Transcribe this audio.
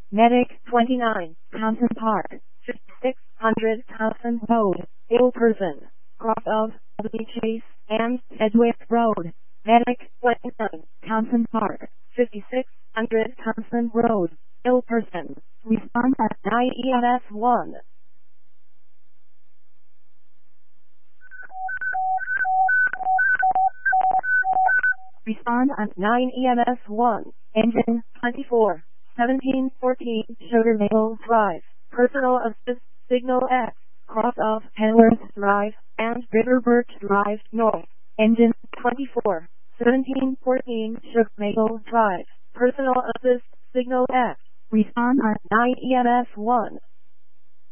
Medic 29, Townsend Park, 5600 Townsend Road, ill person, cross of the Chase and Sedgwick Road. Medic 29, Townsend Park, 5600 Townsend Road, ill person. Respond at 9 EMS 1. Respond at 9 EMS 1. Engine 24, 1714 Sugar Maple Drive. Personal assist signal X. Cross of Penworth Drive and River Birch Drive North. Engine 24, 1714 Sugar Maple Drive. Personal assist signal X. Respond at 9 EMS 1.